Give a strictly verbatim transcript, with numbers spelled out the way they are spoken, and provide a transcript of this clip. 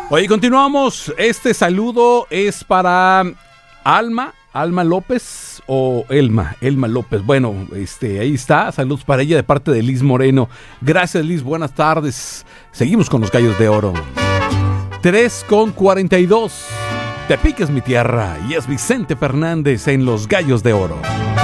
Oye, continuamos. Este saludo es para Alma, Alma López o Elma, Elma López. Bueno, este, ahí está. Saludos para ella de parte de Liz Moreno. Gracias, Liz. Buenas tardes. Seguimos con los Gallos de Oro. tres con cuarenta y dos. Te piques mi tierra y es Vicente Fernández en los Gallos de Oro.